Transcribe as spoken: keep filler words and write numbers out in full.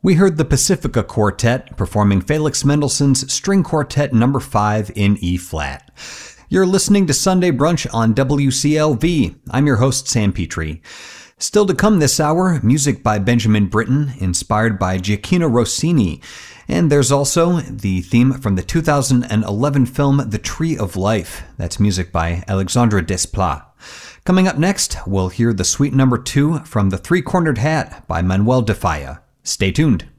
We heard the Pacifica Quartet performing Felix Mendelssohn's String Quartet number five in E-flat. You're listening to Sunday Brunch on W C L V. I'm your host, Sam Petrie. Still to come this hour, music by Benjamin Britten, inspired by Gioacchino Rossini. And there's also the theme from the two thousand eleven film The Tree of Life. That's music by Alexandre Desplat. Coming up next, we'll hear the suite number two from The Three-Cornered Hat by Manuel de Falla. Stay tuned.